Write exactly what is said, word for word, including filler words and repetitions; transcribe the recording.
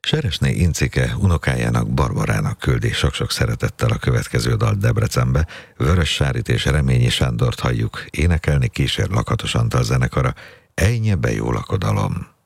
Seresné Incike unokájának, Barbarának küldi sok-sok szeretettel a következő dalt Debrecenbe. Vörös Sárit és Reményi Sándort halljuk, énekelni kísér Lakatos Antal zenekara. Ejnye be jó lakodalom.